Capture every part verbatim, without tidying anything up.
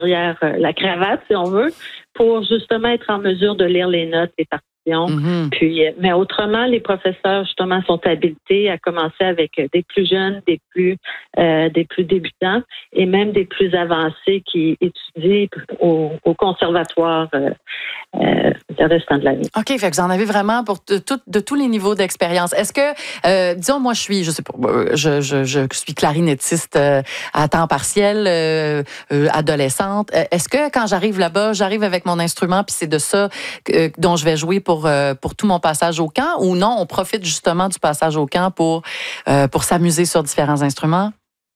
derrière la cravate, si on veut, pour justement être en mesure de lire les notes, les partitions. Mm-hmm. Puis, mais autrement, les professeurs justement sont habilités à commencer avec des plus jeunes, des plus euh, des plus débutants et même des plus avancés qui étudient au, au conservatoire euh, euh, le restant de l'année. OK, fait que vous en avez vraiment pour de, de, de tous les niveaux d'expérience. Est-ce que, euh, disons, moi, je suis, je sais pas, je, je, je suis clarinettiste euh, à temps partiel, euh, euh, adolescente. Est-ce que quand j'arrive là-bas, j'arrive avec mon instrument puis c'est de ça euh, dont je vais jouer pour Pour, euh, pour tout mon passage au camp, ou non, on profite justement du passage au camp pour, euh, pour s'amuser sur différents instruments?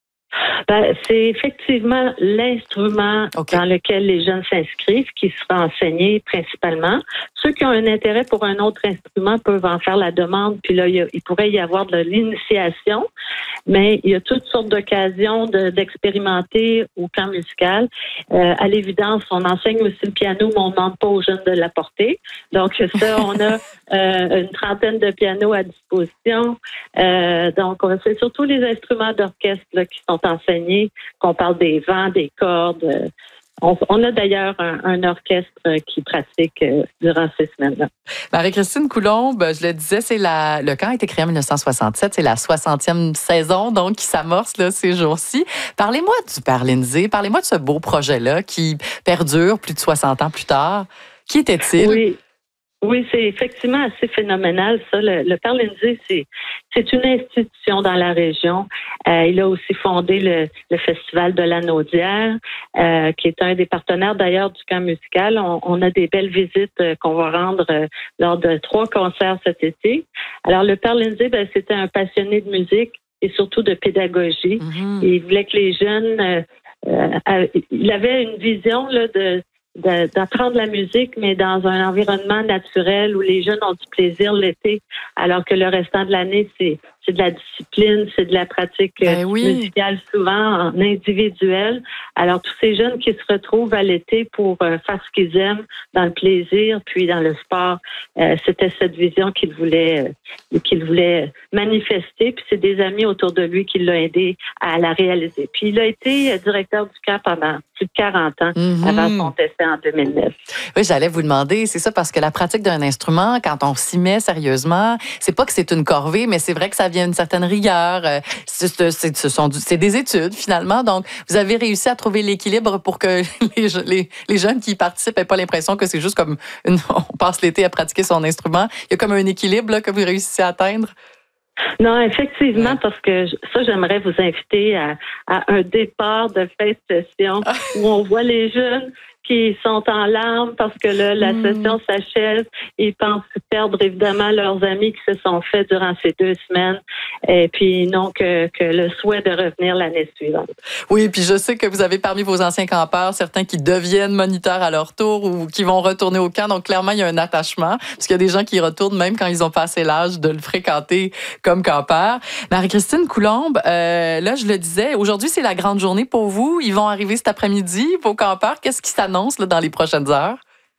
Ben, c'est effectivement l'instrument okay. dans lequel les jeunes s'inscrivent qui sera enseigné principalement. Ceux qui ont un intérêt pour un autre instrument peuvent en faire la demande, puis là, il, y a, il pourrait y avoir de l'initiation, mais il y a toutes sortes d'occasions de, d'expérimenter au camp musical. Euh, à l'évidence, on enseigne aussi le piano, mais on ne demande pas aux jeunes de l'apporter. Donc ça, on a euh, une trentaine de pianos à disposition. Euh, donc, c'est surtout les instruments d'orchestre là, qui sont enseignés, qu'on parle des vents, des cordes. On, on a d'ailleurs un, un orchestre qui pratique euh, durant ces semaines-là. Marie-Christine Coulombe, je le disais, c'est la, le camp a été créé en dix-neuf cent soixante-sept, c'est la soixantième saison donc qui s'amorce là, ces jours-ci. Parlez-moi du Père Lindsay, parlez-moi de ce beau projet-là qui perdure plus de soixante ans plus tard. Qui était-il? Oui. Oui, c'est effectivement assez phénoménal, ça. Le, le Père Lindsay, c'est, c'est une institution dans la région. Euh, il a aussi fondé le, le Festival de la Naudière, euh, qui est un des partenaires d'ailleurs du camp musical. On, on a des belles visites euh, qu'on va rendre euh, lors de trois concerts cet été. Alors, le Père Lindsay, ben, c'était un passionné de musique et surtout de pédagogie. Mm-hmm. Et il voulait que les jeunes... Euh, euh, il avait une vision là, de... d'apprendre la musique, mais dans un environnement naturel où les jeunes ont du plaisir l'été, alors que le restant de l'année, c'est, c'est de la discipline, c'est de la pratique ben oui. musicale souvent en individuel. Alors, tous ces jeunes qui se retrouvent à l'été pour euh, faire ce qu'ils aiment dans le plaisir, puis dans le sport, euh, c'était cette vision qu'il voulait, euh, qu'il voulait manifester, puis c'est des amis autour de lui qui l'ont aidé à la réaliser. Puis il a été directeur du camp pendant plus de quarante ans mm-hmm. avant son décès en deux mille neuf. Oui, j'allais vous demander, c'est ça, parce que la pratique d'un instrument, quand on s'y met sérieusement, c'est pas que c'est une corvée, mais c'est vrai que ça vient d'une certaine rigueur. C'est, c'est, ce sont, c'est des études, finalement. Donc, vous avez réussi à trouver l'équilibre pour que les, les, les jeunes qui y participent n'aient pas l'impression que c'est juste comme une, on passe l'été à pratiquer son instrument. Il y a comme un équilibre là, que vous réussissez à atteindre. Non, effectivement, ouais. parce que ça, j'aimerais vous inviter à, à un départ de fin de session où on voit les jeunes qui sont en larmes parce que là, la mmh. session s'achève. Ils pensent perdre évidemment leurs amis qui se sont faits durant ces deux semaines et puis non que, que le souhait de revenir l'année suivante. Oui, puis je sais que vous avez parmi vos anciens campeurs certains qui deviennent moniteurs à leur tour ou qui vont retourner au camp. Donc, clairement, il y a un attachement parce qu'il y a des gens qui y retournent même quand ils ont passé l'âge de le fréquenter comme campeur. Marie-Christine Coulombe, euh, là, je le disais, aujourd'hui, c'est la grande journée pour vous. Ils vont arriver cet après-midi, vos campeurs. Qu'est-ce qui s'annonce là, dans les prochaines heures?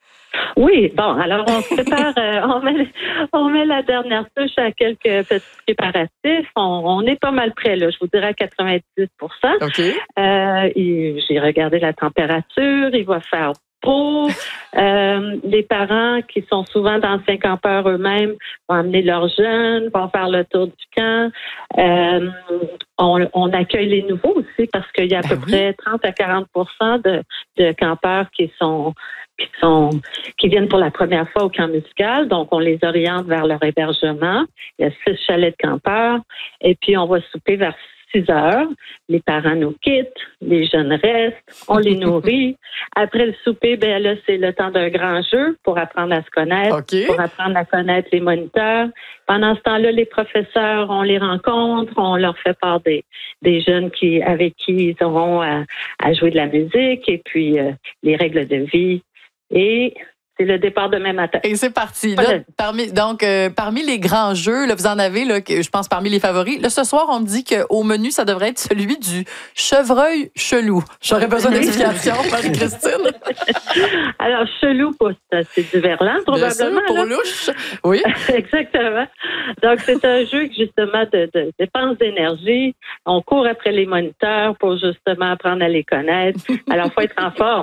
Oui, bon, alors on se prépare, euh, on, met, on met la dernière touche à quelques petits préparatifs. On, on est pas mal près, là, je vous dirais à quatre-vingt-dix pour cent. Okay. Euh, et j'ai regardé la température, il va faire beau. Euh, les parents qui sont souvent d'anciens campeurs eux-mêmes vont amener leurs jeunes, vont faire le tour du camp. Euh, on, on accueille les nouveaux aussi parce qu'il y a à ben peu oui. près trente à quarante pour cent de, de campeurs qui sont qui sont qui viennent pour la première fois au camp musical. Donc, on les oriente vers leur hébergement. Il y a six chalets de campeurs. Et puis, on va souper vers six heures. Les parents nous quittent, les jeunes restent, on les nourrit. Après le souper, ben là, c'est le temps d'un grand jeu pour apprendre à se connaître, okay. pour apprendre à connaître les moniteurs. Pendant ce temps-là, les professeurs, on les rencontre, on leur fait part des, des jeunes qui, avec qui ils auront à, à jouer de la musique et puis euh, les règles de vie. Et c'est le départ demain matin. Et c'est parti. Là, parmi, donc, euh, parmi les grands jeux, là, vous en avez, là, je pense, parmi les favoris. Là, ce soir, on me dit qu'au menu, ça devrait être celui du chevreuil chelou. J'aurais besoin d'explications, Marie-Christine. Alors, chelou, c'est du verlan, probablement. Bien sûr, pour là. louche. Oui. Exactement. Donc, c'est un jeu, justement, de, de dépense d'énergie. On court après les moniteurs pour, justement, apprendre à les connaître. Alors, il faut être en forme.